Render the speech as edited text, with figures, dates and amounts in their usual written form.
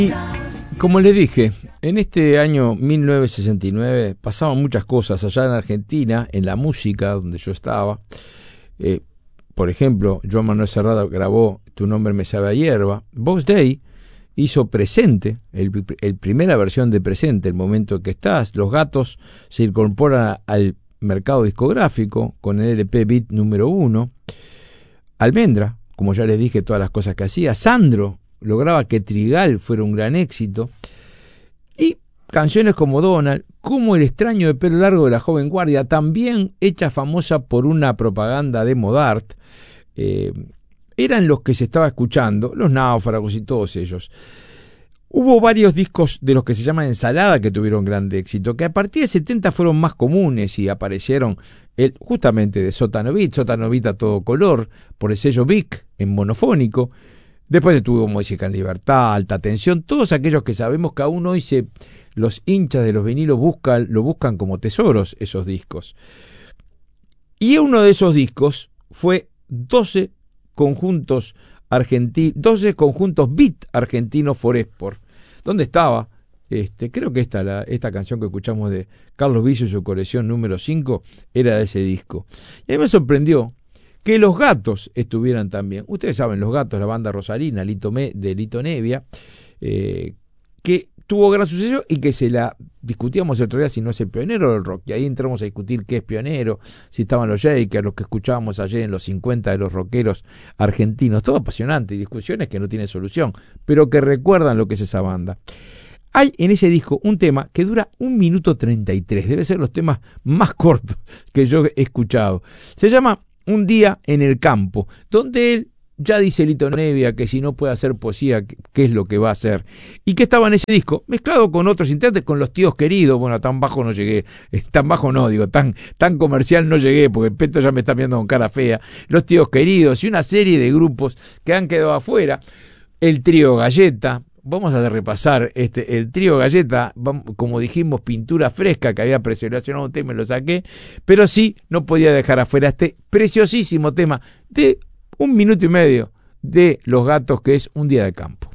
Y como les dije, en este año 1969 pasaban muchas cosas allá en Argentina, en la música donde yo estaba. Por ejemplo, Joan Manuel Serrat grabó Tu nombre me sabe a hierba. Box Day hizo Presente, el primera versión de Presente, El momento que estás. Los Gatos se incorporan al mercado discográfico con el LP Beat número 1. Almendra, como ya les dije, todas las cosas que hacía. Sandro lograba que Trigal fuera un gran éxito. Y canciones como Donald, como El extraño de pelo largo de la joven guardia, también hecha famosa por una propaganda de Modart, eran los que se estaba escuchando, Los Náufragos y todos ellos. Hubo varios discos de los que se llama Ensalada que tuvieron gran éxito, que a partir de 70 fueron más comunes y aparecieron justamente de Sótano Beat a todo color, por el sello Vic en monofónico. Después tuvo Música en Libertad, Alta Tensión, todos aquellos que sabemos que aún hoy los hinchas de los vinilos lo buscan como tesoros, esos discos. Y uno de esos discos fue 12 conjuntos beat argentinos for Export. ¿Dónde estaba? Creo que esta canción que escuchamos de Carlos Vicio y su colección número 5 era de ese disco. Y a mí me sorprendió que Los Gatos estuvieran también. Ustedes saben, Los Gatos, la banda rosarina de Lito Nevia, que tuvo gran suceso y que se la discutíamos el otro día si no es el pionero del rock. Y ahí entramos a discutir qué es pionero, si estaban los Shakers, los que escuchábamos ayer en los 50 de los rockeros argentinos. Todo apasionante, discusiones que no tienen solución, pero que recuerdan lo que es esa banda. Hay en ese disco un tema que dura 1 minuto 33. Debe ser los temas más cortos que yo he escuchado. Se llama Un día en el campo, donde él ya dice Lito Nevia que si no puede hacer poesía, ¿qué es lo que va a hacer? Y que estaba en ese disco, mezclado con otros intérpretes, con Los Tíos Queridos. Bueno, tan bajo no llegué, tan comercial no llegué, porque el Peto ya me está viendo con cara fea. Los Tíos Queridos y una serie de grupos que han quedado afuera. El Trío Galleta. Vamos a repasar el Trío Galleta, como dijimos, Pintura Fresca, que había preseleccionado un tema y lo saqué, pero sí no podía dejar afuera este preciosísimo tema de 1 minuto y medio de Los Gatos, que es Un día de campo.